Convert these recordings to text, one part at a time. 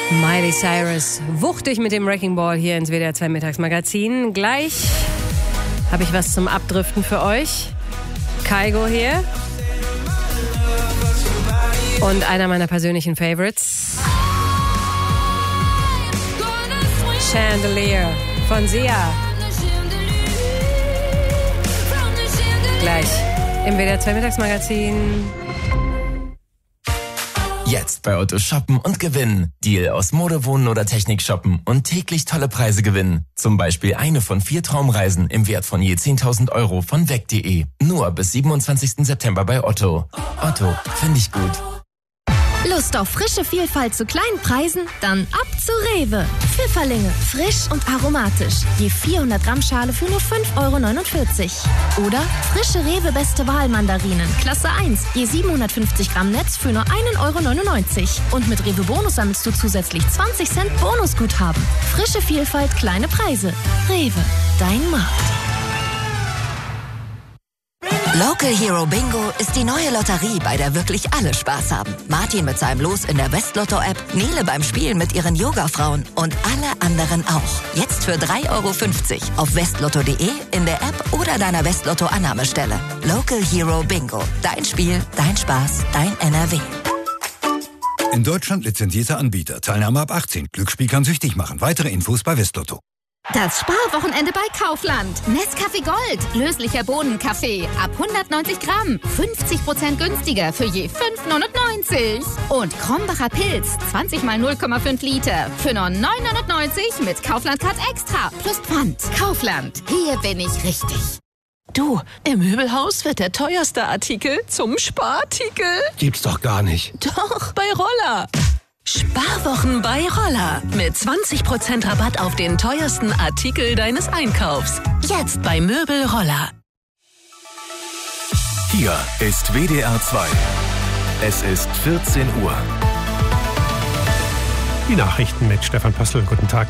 Miley Cyrus, wuchtig mit dem Wrecking Ball hier ins WDR 2 Mittagsmagazin. Gleich habe ich was zum Abdriften für euch. Kygo hier. Und einer meiner persönlichen Favorites. Chandelier von Sia. Gleich im WDR 2 Mittagsmagazin. Jetzt bei Otto shoppen und gewinnen. Deal aus Mode, Wohnen oder Technik shoppen und täglich tolle Preise gewinnen. Zum Beispiel eine von 4 Traumreisen im Wert von je 10.000 Euro von weg.de. Nur bis 27. September bei Otto. Otto, finde ich gut. Lust auf frische Vielfalt zu kleinen Preisen? Dann ab zu Rewe. Pfifferlinge, frisch und aromatisch. Je 400 Gramm Schale für nur 5,49 €. Oder frische Rewe Beste Wahl Mandarinen, Klasse 1. Je 750 Gramm Netz für nur 1,99 €. Und mit Rewe Bonus sammelst du zusätzlich 20 Cent Bonusguthaben. Frische Vielfalt, kleine Preise. Rewe, dein Markt. Local Hero Bingo ist die neue Lotterie, bei der wirklich alle Spaß haben. Martin mit seinem Los in der Westlotto-App, Nele beim Spielen mit ihren Yoga-Frauen und alle anderen auch. Jetzt für 3,50 € auf westlotto.de, in der App oder deiner Westlotto-Annahmestelle. Local Hero Bingo. Dein Spiel, dein Spaß, dein NRW. In Deutschland lizenzierter Anbieter. Teilnahme ab 18. Glücksspiel kann süchtig machen. Weitere Infos bei Westlotto. Das Sparwochenende bei Kaufland. Nescafé Gold. Löslicher Bohnenkaffee. Ab 190 Gramm. 50% günstiger für je 5,99 €. Und Krombacher Pilz. 20 mal 0,5 Liter. Für nur 9,99 € mit Kaufland-Card Extra. Plus Pfand. Kaufland. Hier bin ich richtig. Du, im Möbelhaus wird der teuerste Artikel zum Sparartikel. Gibt's doch gar nicht. Doch, bei Roller. Sparwochen bei Roller. Mit 20% Rabatt auf den teuersten Artikel deines Einkaufs. Jetzt bei Möbel Roller. Hier ist WDR 2. Es ist 14 Uhr. Die Nachrichten mit Stefan Pössl. Guten Tag.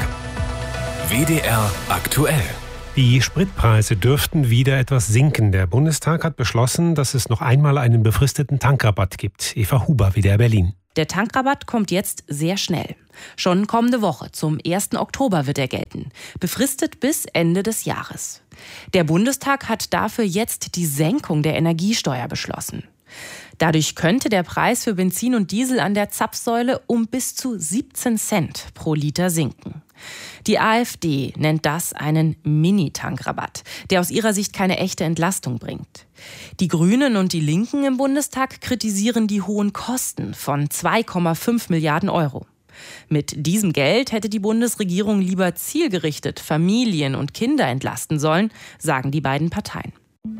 WDR aktuell. Die Spritpreise dürften wieder etwas sinken. Der Bundestag hat beschlossen, dass es noch einmal einen befristeten Tankrabatt gibt. Eva Huber, WDR Berlin. Der Tankrabatt kommt jetzt sehr schnell. Schon kommende Woche, zum 1. Oktober, wird er gelten. Befristet bis Ende des Jahres. Der Bundestag hat dafür jetzt die Senkung der Energiesteuer beschlossen. Dadurch könnte der Preis für Benzin und Diesel an der Zapfsäule um bis zu 17 Cent pro Liter sinken. Die AfD nennt das einen Mini-Tankrabatt, der aus ihrer Sicht keine echte Entlastung bringt. Die Grünen und die Linken im Bundestag kritisieren die hohen Kosten von 2,5 Milliarden Euro. Mit diesem Geld hätte die Bundesregierung lieber zielgerichtet Familien und Kinder entlasten sollen, sagen die beiden Parteien.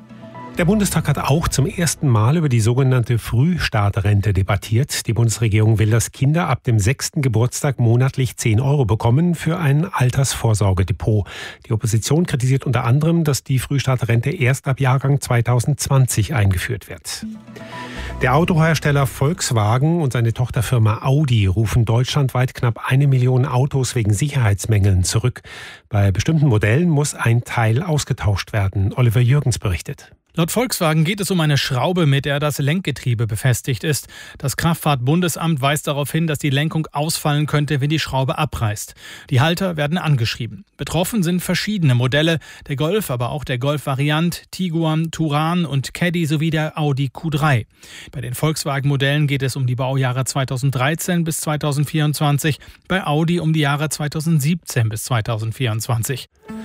Der Bundestag hat auch zum ersten Mal über die sogenannte Frühstartrente debattiert. Die Bundesregierung will, dass Kinder ab dem 6. Geburtstag monatlich 10 € bekommen für ein Altersvorsorgedepot. Die Opposition kritisiert unter anderem, dass die Frühstartrente erst ab Jahrgang 2020 eingeführt wird. Der Autohersteller Volkswagen und seine Tochterfirma Audi rufen deutschlandweit knapp 1 Million Autos wegen Sicherheitsmängeln zurück. Bei bestimmten Modellen muss ein Teil ausgetauscht werden. Oliver Jürgens berichtet. Laut Volkswagen geht es um eine Schraube, mit der das Lenkgetriebe befestigt ist. Das Kraftfahrtbundesamt weist darauf hin, dass die Lenkung ausfallen könnte, wenn die Schraube abreißt. Die Halter werden angeschrieben. Betroffen sind verschiedene Modelle, der Golf, aber auch der Golf Variant, Tiguan, Touran und Caddy sowie der Audi Q3. Bei den Volkswagen-Modellen geht es um die Baujahre 2013 bis 2024, bei Audi um die Jahre 2017 bis 2024.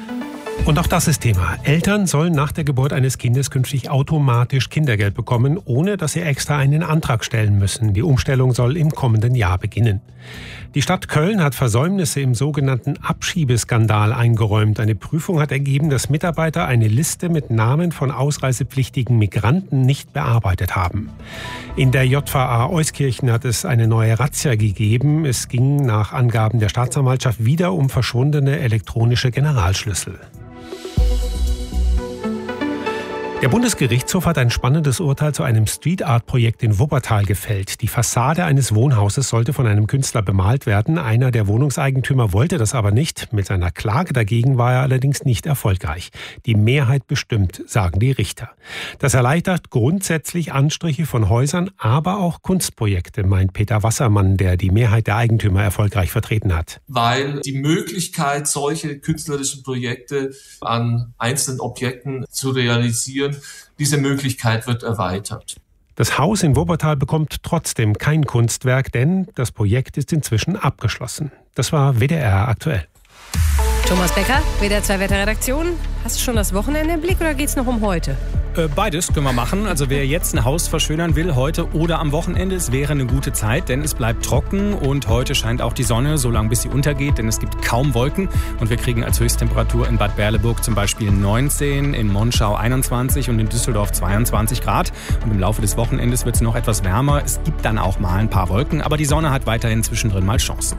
Und auch das ist Thema. Eltern sollen nach der Geburt eines Kindes künftig automatisch Kindergeld bekommen, ohne dass sie extra einen Antrag stellen müssen. Die Umstellung soll im kommenden Jahr beginnen. Die Stadt Köln hat Versäumnisse im sogenannten Abschiebeskandal eingeräumt. Eine Prüfung hat ergeben, dass Mitarbeiter eine Liste mit Namen von ausreisepflichtigen Migranten nicht bearbeitet haben. In der JVA Euskirchen hat es eine neue Razzia gegeben. Es ging nach Angaben der Staatsanwaltschaft wieder um verschwundene elektronische Generalschlüssel. Der Bundesgerichtshof hat ein spannendes Urteil zu einem Street-Art-Projekt in Wuppertal gefällt. Die Fassade eines Wohnhauses sollte von einem Künstler bemalt werden. Einer der Wohnungseigentümer wollte das aber nicht. Mit seiner Klage dagegen war er allerdings nicht erfolgreich. Die Mehrheit bestimmt, sagen die Richter. Das erleichtert grundsätzlich Anstriche von Häusern, aber auch Kunstprojekte, meint Peter Wassermann, der die Mehrheit der Eigentümer erfolgreich vertreten hat. Weil die Möglichkeit, solche künstlerischen Projekte an einzelnen Objekten zu realisieren, diese Möglichkeit wird erweitert. Das Haus in Wuppertal bekommt trotzdem kein Kunstwerk, denn das Projekt ist inzwischen abgeschlossen. Das war WDR aktuell. Thomas Becker, WDR 2 Wetterredaktion. Hast du schon das Wochenende im Blick oder geht's noch um heute? Beides können wir machen. Also wer jetzt ein Haus verschönern will, heute oder am Wochenende, es wäre eine gute Zeit, denn es bleibt trocken und heute scheint auch die Sonne, so lange bis sie untergeht, denn es gibt kaum Wolken und wir kriegen als Höchsttemperatur in Bad Berleburg zum Beispiel 19, in Monschau 21 und in Düsseldorf 22 Grad. Und im Laufe des Wochenendes wird es noch etwas wärmer. Es gibt dann auch mal ein paar Wolken, aber die Sonne hat weiterhin zwischendrin mal Chancen.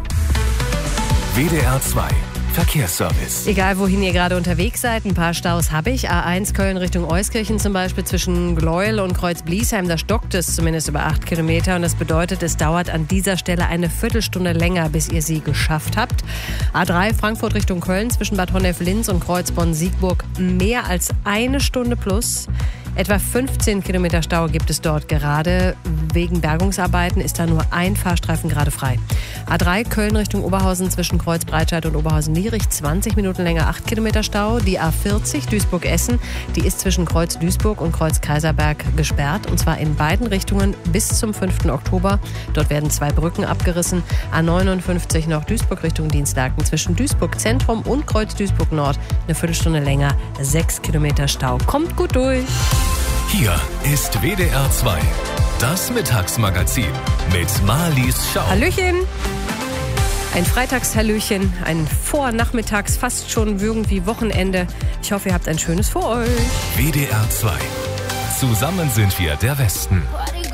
WDR 2 Verkehrsservice. Egal, wohin ihr gerade unterwegs seid, ein paar Staus habe ich. A1 Köln Richtung Euskirchen zum Beispiel zwischen Gleuel und Kreuz-Bliesheim. Da stockt es zumindest über 8 Kilometer. Und das bedeutet, es dauert an dieser Stelle eine Viertelstunde länger, bis ihr sie geschafft habt. A3 Frankfurt Richtung Köln zwischen Bad Honnef-Linz und Kreuzbronn-Siegburg mehr als eine Stunde plus. Etwa 15 Kilometer Stau gibt es dort gerade. Wegen Bergungsarbeiten ist da nur ein Fahrstreifen gerade frei. A3 Köln Richtung Oberhausen zwischen Kreuz-Breitscheid und Oberhausen-Lierich 20 Minuten länger, 8 Kilometer Stau. Die A40 Duisburg-Essen, die ist zwischen Kreuz-Duisburg und Kreuz-Kaiserberg gesperrt. Und zwar in beiden Richtungen bis zum 5. Oktober. Dort werden 2 Brücken abgerissen. A59 noch Duisburg Richtung Dienstlaken zwischen Duisburg Zentrum und Kreuz-Duisburg Nord. Eine Viertelstunde länger, 6 Kilometer Stau. Kommt gut durch. Hier ist WDR 2, das Mittagsmagazin mit Marlies Schau. Hallöchen! Ein Freitagshallöchen, ein Vornachmittags, fast schon irgendwie Wochenende. Ich hoffe, ihr habt ein schönes vor euch. WDR 2, zusammen sind wir der Westen.